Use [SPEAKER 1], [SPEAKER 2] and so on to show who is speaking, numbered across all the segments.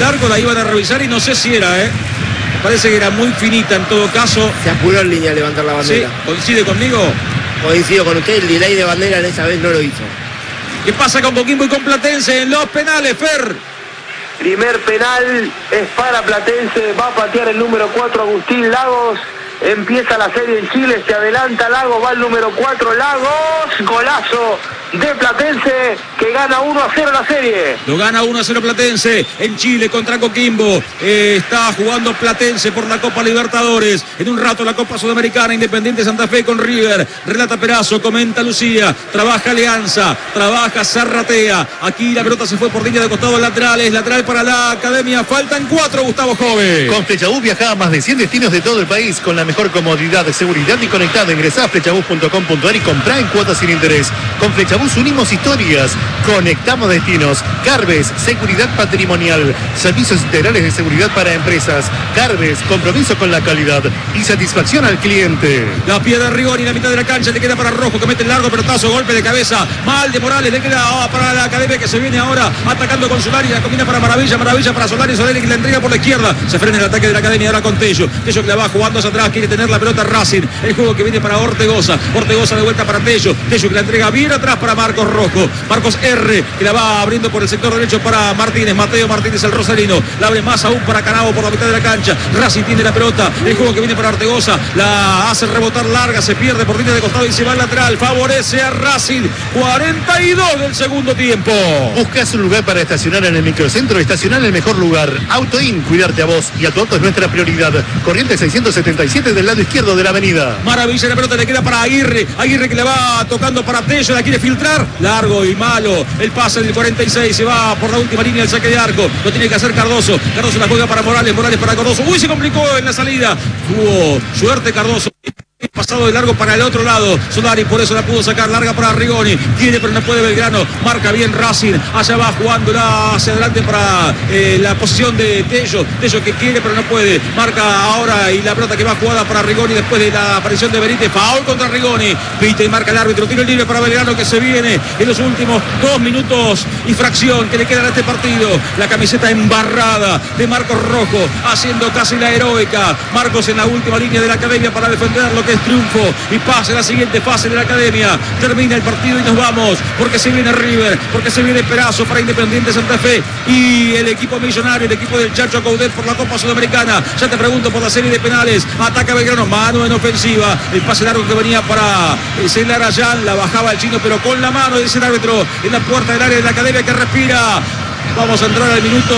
[SPEAKER 1] del arco, la iban a revisar y no sé si era, parece que era muy finita en todo caso.
[SPEAKER 2] Se apuró en línea a levantar la bandera.
[SPEAKER 1] ¿Sí? ¿Coincide conmigo?
[SPEAKER 2] Coincido con usted, el delay de bandera en esa vez no lo hizo.
[SPEAKER 1] ¿Qué pasa con Coquimbo y con Platense en los penales, Fer?
[SPEAKER 3] Primer penal es para Platense, va a patear el número 4 Agustín Lagos. Empieza la serie en Chile, se adelanta Lagos, va el número 4 Lagos, golazo de Platense que gana 1-0 la serie.
[SPEAKER 1] Lo gana 1-0 Platense en Chile contra Coquimbo. Está jugando Platense por la Copa Libertadores. En un rato la Copa Sudamericana, Independiente Santa Fe con River. Relata Perazo, comenta Lucía. Trabaja Alianza, trabaja Zarratea. Aquí la pelota se fue por línea de costado laterales. Lateral para la Academia. Faltan 4, Gustavo Jove.
[SPEAKER 4] Con Flechabús viaja a más de 100 destinos de todo el país con la mejor comodidad, seguridad y conectado. Ingresá a flechabús.com.ar y comprá en cuotas sin interés. Con Flechabús unimos historias, conectamos destinos. Carves, seguridad patrimonial, servicios integrales de seguridad para empresas. Carves, compromiso con la calidad y satisfacción al cliente.
[SPEAKER 1] La piedra Rigoni, la mitad de la cancha, le queda para Rojo, que mete el largo pelotazo, golpe de cabeza, mal de Morales, le queda para la Academia que se viene ahora atacando con Solari, la combina para Maravilla para Solari, Solari que la entrega por la izquierda, se frena el ataque de la Academia ahora con Tello que la va jugando hacia atrás, quiere tener la pelota Racing, el juego que viene para Ortegoza de vuelta para Tello que la entrega bien atrás para Marcos Rojo, Marcos R que la va abriendo por el sector derecho para Martínez, Mateo Martínez el rosarino, la abre más aún para Canavo por la mitad de la cancha, Racing tiene la pelota, el juego que viene para Ortegoza, la hace rebotar larga, se pierde por línea de costado y se va al lateral, favorece a Racing, 42 del segundo tiempo.
[SPEAKER 4] ¿Buscas un lugar para estacionar en el microcentro? Estacionar en el mejor lugar. AutoIn, cuidarte a vos y a tu auto es nuestra prioridad. Corriente 677 del lado izquierdo de la avenida.
[SPEAKER 1] Maravilla, la pelota le queda para Aguirre que le va tocando para Tello, la quiere filtrar, largo y malo, el pase del 46, se va por la última línea el saque de arco, lo tiene que hacer Cardoso la juega para Morales para Cardoso, se complicó en la salida, tuvo suerte Cardoso. Pasado de largo para el otro lado, Solari por eso la pudo sacar, larga para Rigoni, tiene pero no puede Belgrano, marca bien Racing, allá va jugándola hacia adelante para la posición de Tello que quiere pero no puede, marca ahora y la pelota que va jugada para Rigoni después de la aparición de Benítez, foul contra Rigoni, pita y marca el árbitro, tiro libre para Belgrano que se viene en los últimos 2 minutos y fracción que le quedan a este partido, la camiseta embarrada de Marcos Rojo, haciendo casi la heroica, Marcos en la última línea de la Academia para defender lo que es triunfo y pase a la siguiente fase de la Academia, termina el partido y nos vamos, porque se viene River, porque se viene Perazo para Independiente Santa Fe y el equipo millonario, el equipo del Chacho Coudet por la Copa Sudamericana. Ya te pregunto por la serie de penales, ataca Belgrano, mano en ofensiva, el pase largo que venía para Celar Ayán, la bajaba el chino pero con la mano, dice el árbitro en la puerta del área de la Academia que respira. Vamos a entrar al minuto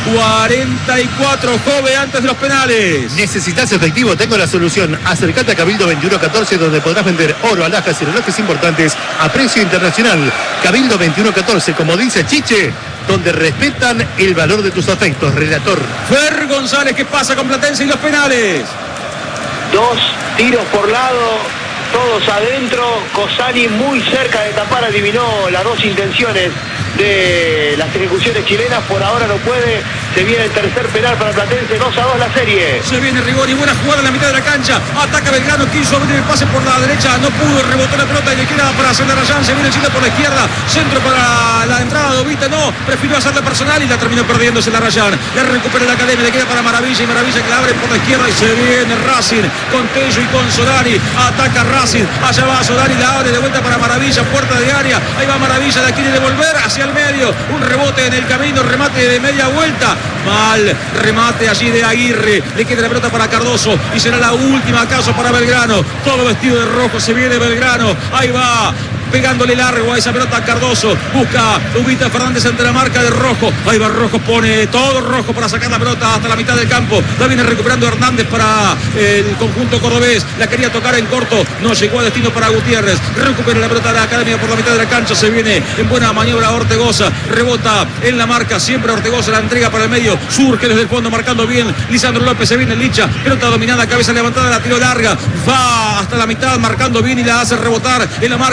[SPEAKER 1] 44, Jove, antes de los penales.
[SPEAKER 4] ¿Necesitas efectivo? Tengo la solución. Acercate a Cabildo 2114, donde podrás vender oro, alhajas y relojes importantes a precio internacional. Cabildo 2114, como dice Chiche, donde respetan el valor de tus afectos. Relator
[SPEAKER 1] Fer González, ¿qué pasa con Platense y los penales?
[SPEAKER 3] 2 tiros por lado, todos adentro. Cosani muy cerca de tapar, adivinó las 2 intenciones de las ejecuciones chilenas, por ahora no puede, se viene el tercer penal para Platense, 2-2 la serie.
[SPEAKER 1] Se viene Rigoni, buena jugada en la mitad de la cancha, ataca Belgrano, quiso abrir el pase por la derecha, no pudo, rebotó la pelota y le queda para hacer la Rayán, se viene el centro por la izquierda, centro para la entrada de Ovita, no, prefirió hacerla personal y la terminó perdiéndose la Rayán, la recupera la Academia, le queda para Maravilla y Maravilla que la abre por la izquierda y se viene Racing con Tello y con Solari, ataca Racing, allá va Solari, la abre de vuelta para Maravilla, puerta de área, ahí va Maravilla, la quiere devolver hacia el medio, un rebote en el camino, remate de media vuelta, mal remate allí de Aguirre, le queda la pelota para Cardoso y será la última acaso para Belgrano, todo vestido de rojo, se viene Belgrano, ahí va pegándole largo a esa pelota a Cardoso, busca Ubita Fernández ante la marca de Rojo, ahí va Rojo, pone todo rojo para sacar la pelota hasta la mitad del campo, la viene recuperando Hernández para el conjunto cordobés, la quería tocar en corto, no llegó a destino para Gutiérrez, recupera la pelota de la Academia por la mitad de la cancha, se viene en buena maniobra Ortegoza, rebota en la marca, siempre Ortegoza la entrega para el medio, surge desde el fondo marcando bien, Lisandro López, se viene Licha, pelota dominada, cabeza levantada, la tiró larga, va hasta la mitad marcando bien y la hace rebotar en la marca,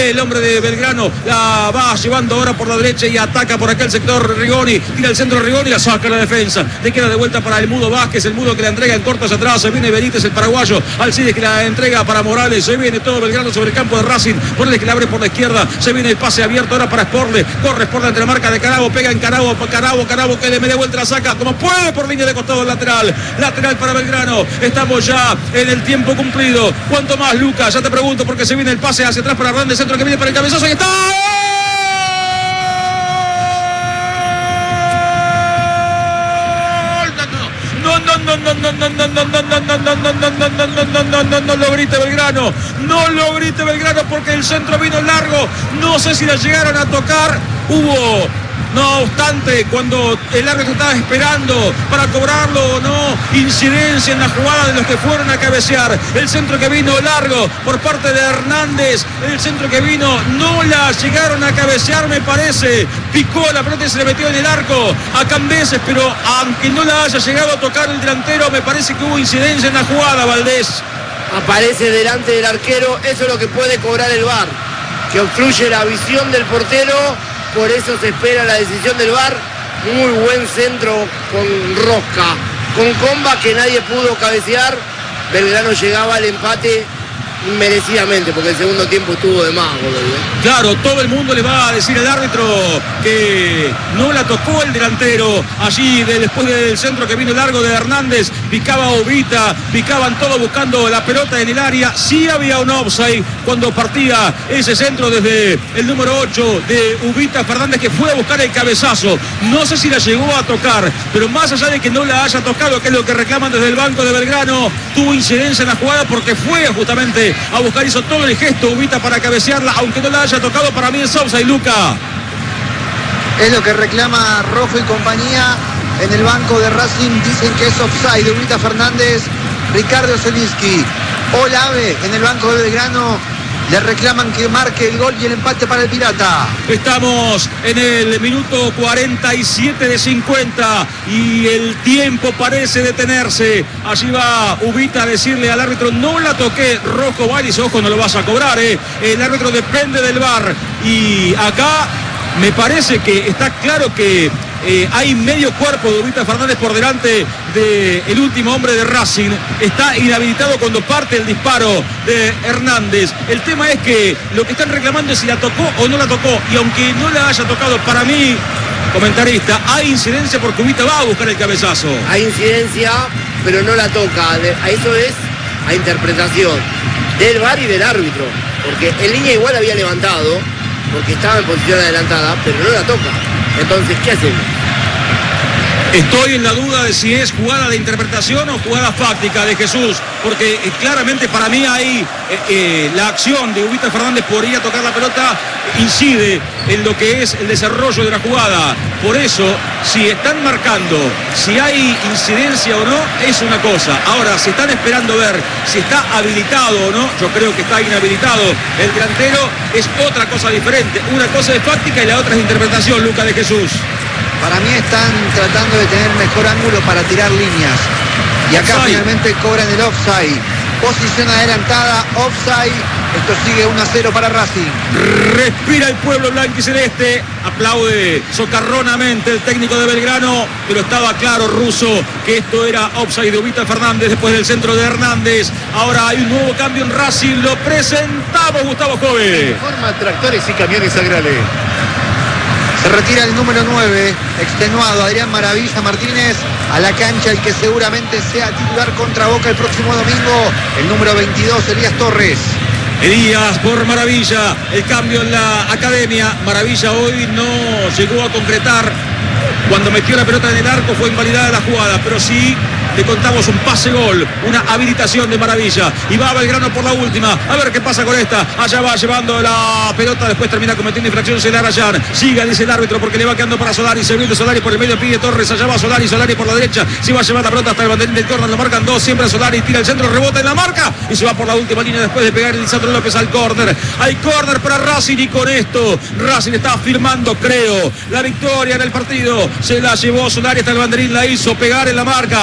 [SPEAKER 1] el hombre de Belgrano, la va llevando ahora por la derecha y ataca por aquel sector Rigoni, tira el centro Rigoni, la saca la defensa, le queda de vuelta para el Mudo Vázquez, el Mudo que la entrega en corto hacia atrás, se viene Benítez el paraguayo, Alcides que la entrega para Morales, se viene todo Belgrano sobre el campo de Racing, Morales que la abre por la izquierda, se viene el pase abierto ahora para Sporle, corre Sporle entre la marca de Carabo, pega en Carabo que le media vuelta la saca como puede por línea de costado lateral para Belgrano, estamos ya en el tiempo cumplido. ¿Cuánto más, Lucas? Ya te pregunto porque se viene el pase hacia atrás para Hernández, centro que viene para el cabezazo y está. No lo grite Belgrano, no lo grite Belgrano porque el centro vino largo, no sé si la llegaron a tocar, hubo, no obstante, cuando el árbitro estaba esperando para cobrarlo o no, incidencia en la jugada de los que fueron a cabecear, el centro que vino largo por parte de Hernández, el centro que vino, no la llegaron a cabecear me parece, picó la pelota y se le metió en el arco a Cambeses, pero aunque no la haya llegado a tocar el delantero, me parece que hubo incidencia en la jugada, Valdés.
[SPEAKER 2] Aparece delante del arquero, eso es lo que puede cobrar el VAR, que obstruye la visión del portero, por eso se espera la decisión del VAR. Muy buen centro con rosca, con comba que nadie pudo cabecear. Belgrano llegaba al empate merecidamente, porque el segundo tiempo estuvo de más, boludo.
[SPEAKER 1] Claro, todo el mundo le va a decir al árbitro que no la tocó el delantero. Allí después del centro que vino largo de Hernández, picaba Ovita, picaban todos buscando la pelota en el área. Sí había un offside cuando partía ese centro desde el número 8 de Ubita Fernández, que fue a buscar el cabezazo. No sé si la llegó a tocar, pero más allá de que no la haya tocado, que es lo que reclaman desde el banco de Belgrano, tuvo incidencia en la jugada porque fue justamente a buscar, hizo todo el gesto Ubita para cabecearla, aunque no la haya tocado. Para mí es offside, Luca.
[SPEAKER 5] Es lo que reclama Rojo y compañía en el banco de Racing, dicen que es offside de Ubita Fernández. Ricardo Zielinski, Olave en el banco de Belgrano le reclaman que marque el gol y el empate para el Pirata.
[SPEAKER 1] Estamos en el minuto 47 de 50 y el tiempo parece detenerse. Allí va Ubita a decirle al árbitro: no la toqué. Rojo va y dice: ojo, no lo vas a cobrar, El árbitro depende del VAR. Y acá me parece que está claro que hay medio cuerpo de Ubita Fernández por delante del último hombre de Racing. Está inhabilitado cuando parte el disparo de Hernández. El tema es que lo que están reclamando es si la tocó o no la tocó. Y aunque no la haya tocado, para mí, comentarista, hay incidencia porque Ubita va a buscar el cabezazo.
[SPEAKER 2] Hay incidencia, pero no la toca. Eso es a interpretación del VAR y del árbitro. Porque en línea igual había levantado, porque estaba en posición adelantada, pero no la toca. Entonces, ¿qué hacemos?
[SPEAKER 1] Estoy en la duda de si es jugada de interpretación o jugada fáctica de Jesús, porque claramente para mí ahí la acción de Ubita Fernández por ir a tocar la pelota incide en lo que es el desarrollo de la jugada. Por eso, si están marcando, si hay incidencia o no, es una cosa. Ahora, si están esperando ver si está habilitado o no, yo creo que está inhabilitado el delantero, es otra cosa diferente. Una cosa es fáctica y la otra es interpretación, Luca de Jesús.
[SPEAKER 5] Para mí están tratando de tener mejor ángulo para tirar líneas. Y acá offside. Finalmente cobran el offside. Posición adelantada, offside. Esto sigue 1-0 para Racing.
[SPEAKER 1] Respira el pueblo blanco y celeste. Aplaude socarronamente el técnico de Belgrano, pero estaba claro, Russo, que esto era offside de Ubita Fernández después del centro de Hernández. Ahora hay un nuevo cambio en Racing. Lo presentamos, Gustavo Jove.
[SPEAKER 4] Informa Tractores y Camiones Agrale.
[SPEAKER 5] Se retira el número 9, extenuado, Adrián Maravilla Martínez, a la cancha, el que seguramente sea titular contra Boca el próximo domingo, el número 22, Elías Torres.
[SPEAKER 1] Elías por Maravilla, el cambio en la academia. Maravilla hoy no llegó a concretar. Cuando metió la pelota en el arco fue invalidada la jugada, pero sí le contamos un pase-gol, una habilitación de Maravilla. Y va Belgrano por la última. A ver qué pasa con esta. Allá va llevando la pelota, después termina cometiendo infracción Celarayán. Siga, dice el árbitro, porque le va quedando para Solari. Se viene Solari por el medio, pide Torres. Allá va Solari por la derecha. Se va a llevar la pelota hasta el banderín del córner. Lo marcan dos, siempre Solari. Tira el centro, rebota en la marca. Y se va por la última línea después de pegar el Lisandro López al córner. Hay córner para Racing y con esto Racing está firmando, creo, la victoria en el partido. Se la llevó Solari hasta el banderín, la hizo pegar en la marca. Venía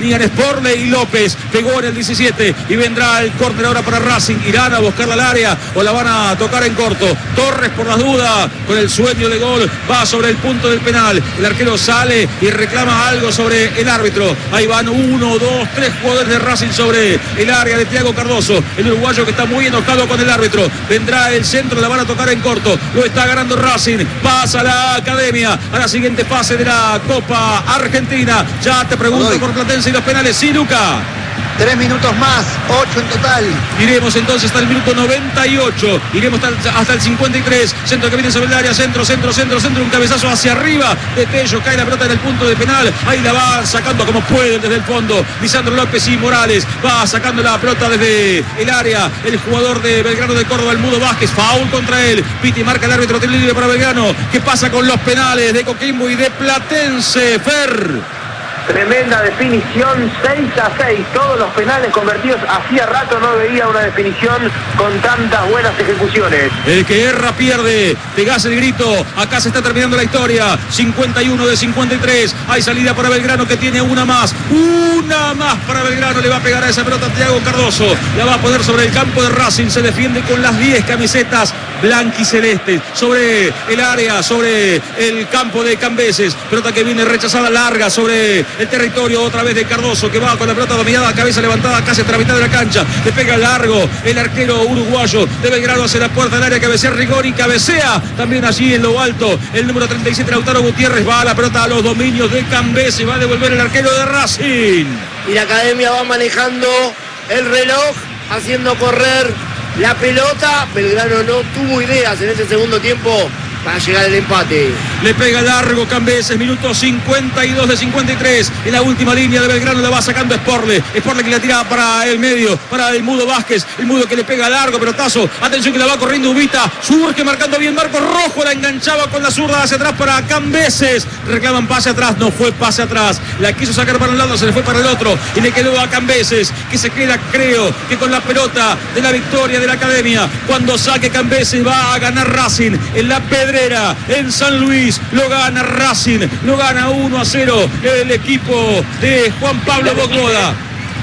[SPEAKER 1] Venían Sporle y López. Pegó en el 17 y vendrá el córner ahora para Racing. Irán a buscarla al área o la van a tocar en corto. Torres por las dudas con el sueño de gol. Va sobre el punto del penal. El arquero sale y reclama algo sobre el árbitro. Ahí van 1, 2, 3 jugadores de Racing sobre el área de Thiago Cardoso. El uruguayo que está muy enojado con el árbitro. Vendrá el centro, la van a tocar en corto. Lo está ganando Racing. Pasa la Academia a la siguiente fase de la Copa Argentina. Ya te pregunto por Platense y los penales. Sí, Luca.
[SPEAKER 5] 3 minutos más, 8 en total.
[SPEAKER 1] Iremos entonces hasta el minuto 98. Iremos hasta el 53. Centro que viene sobre el área. Centro. Un cabezazo hacia arriba de Tello. Cae la pelota en el punto de penal. Ahí la va sacando como pueden desde el fondo. Lisandro López y Morales. Va sacando la pelota desde el área. El jugador de Belgrano de Córdoba, el Mudo Vázquez. Foul contra él. Piti marca el árbitro. Tiro libre para Belgrano. ¿Qué pasa con los penales de Coquimbo y de Platense? Fer.
[SPEAKER 3] Tremenda definición, 6-6, todos los penales convertidos. Hacía rato no veía una definición con tantas buenas ejecuciones.
[SPEAKER 1] El que erra pierde. Pegás el grito. Acá se está terminando la historia. 51 de 53. Hay salida para Belgrano que tiene una más. Una más para Belgrano. Le va a pegar a esa pelota Thiago Cardoso. La va a poner sobre el campo de Racing. Se defiende con las 10 camisetas blanquicelestes. Sobre el área, sobre el campo de Cambeses. Pelota que viene rechazada larga sobre el territorio otra vez de Cardoso, que va con la pelota dominada, cabeza levantada casi hasta la mitad de la cancha. Le pega largo el arquero uruguayo de Belgrano hacia la puerta del área. Cabecea Rigoni, cabecea también allí en lo alto el número 37 Lautaro Gutiérrez. Va a la pelota a los dominios de Cambeses. Va a devolver el arquero de Racing.
[SPEAKER 2] Y la Academia va manejando el reloj, haciendo correr la pelota. Belgrano no tuvo ideas en este segundo tiempo para llegar el empate.
[SPEAKER 1] Le pega largo Cambeses, minuto 52 de 53. En la última línea de Belgrano la va sacando Sporle. Sporle que la tira para el medio, para el Mudo Vázquez. El Mudo que le pega largo, pelotazo. Atención que la va corriendo Ubita. Surge marcando bien Marcos Rojo. La enganchaba con la zurda hacia atrás para Cambeses. Reclaman pase atrás. No fue pase atrás. La quiso sacar para un lado, se le fue para el otro. Y le quedó a Cambeses, que se queda, creo, que con la pelota de la victoria de la Academia. Cuando saque Cambeses va a ganar Racing en la Pedrera, en San Luis. Lo gana Racing, lo gana 1-0 el equipo de Juan Pablo Bogboda.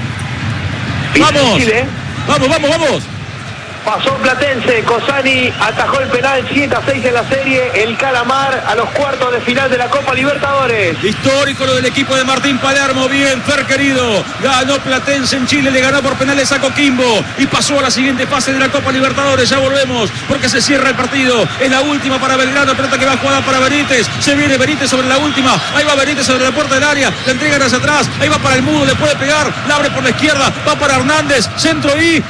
[SPEAKER 1] Vamos, vamos.
[SPEAKER 3] Pasó Platense, Cosani atajó el penal, 7-6 en la serie. El Calamar a los cuartos de final de la Copa Libertadores.
[SPEAKER 1] Histórico lo del equipo de Martín Palermo. Bien, Fer querido. Ganó Platense en Chile, le ganó por penales a Coquimbo y pasó a la siguiente fase de la Copa Libertadores. Ya volvemos porque se cierra el partido. Es la última para Belgrano, pelota que va jugada para Benítez. Se viene Benítez sobre la última. Ahí va Benítez sobre la puerta del área. La entregan hacia atrás. Ahí va para el Mudo, le puede pegar. La abre por la izquierda. Va para Hernández. Centro y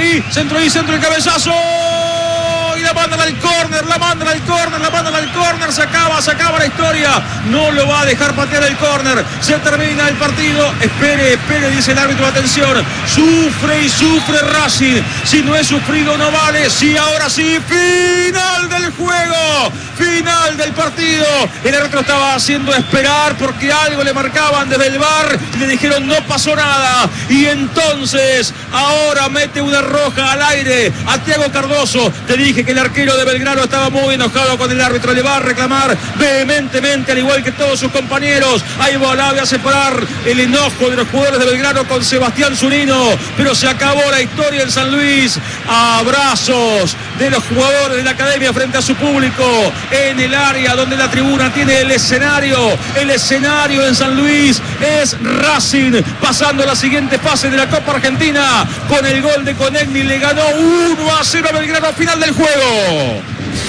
[SPEAKER 1] el cabezazo. Y la mandan al córner, se acaba la historia. No lo va a dejar patear el córner. Se termina el partido. Espere, dice el árbitro, atención. Sufre Racing. Si no es sufrido no vale. Sí, ahora sí, final del juego. Final del partido. El árbitro estaba haciendo esperar porque algo le marcaban desde el VAR. Le dijeron no pasó nada. Y entonces ahora mete una roja al aire a Thiago Cardoso. Te dije que el arquero de Belgrano estaba muy enojado con el árbitro. Le va a reclamar vehementemente, al igual que todos sus compañeros. Ahí va a separar el enojo de los jugadores de Belgrano con Sebastián Zunino. Pero se acabó la historia en San Luis. Abrazos de los jugadores de la Academia frente a su público en el área donde la tribuna tiene el escenario. El escenario en San Luis es Racing, pasando a la siguiente fase de la Copa Argentina con el gol de Conegni. Le ganó 1-0 a Belgrano al final del juego.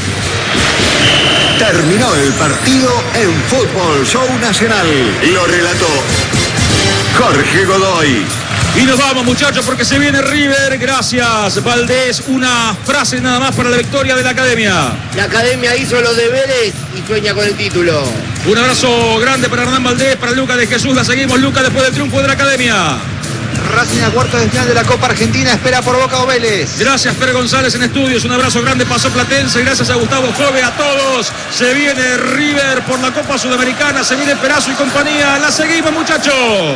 [SPEAKER 6] Terminó el partido en Fútbol Show Nacional. Lo relató Jorge Godoy.
[SPEAKER 1] Y nos vamos, muchachos, porque se viene River. Gracias, Valdés. Una frase nada más para la victoria de la Academia.
[SPEAKER 2] La Academia hizo los deberes y sueña con el título.
[SPEAKER 1] Un abrazo grande para Hernán Valdés, para Lucas de Jesús. La seguimos, Lucas, después del triunfo de la Academia.
[SPEAKER 5] Racing a cuartos de final de la Copa Argentina, espera por Boca o Vélez.
[SPEAKER 1] Gracias, Fer González en estudios. Un abrazo grande, pasó Platense. Gracias a Gustavo Jove, a todos. Se viene River por la Copa Sudamericana. Se viene Perazo y compañía. La seguimos, muchachos.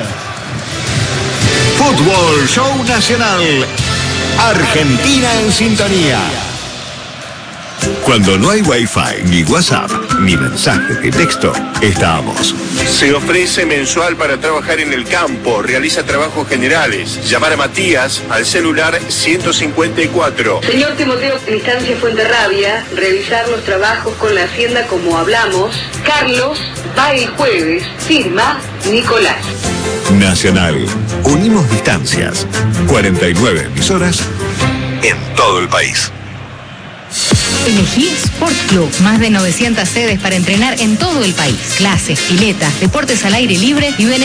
[SPEAKER 6] Fútbol Show Nacional. Argentina en sintonía. Cuando no hay Wi-Fi, ni WhatsApp, ni mensaje de texto, estamos.
[SPEAKER 7] Se ofrece mensual para trabajar en el campo, realiza trabajos generales. Llamar a Matías al celular 154.
[SPEAKER 8] Señor Timoteo, en Instancia Fuenterrabia, revisar los trabajos con la Hacienda como hablamos. Carlos va el jueves, firma Nicolás.
[SPEAKER 6] Nacional. Unimos distancias. 49 emisoras en todo el país.
[SPEAKER 9] Elegí Sport Club, más de 900 sedes para entrenar en todo el país. Clases, piletas, deportes al aire libre y beneficios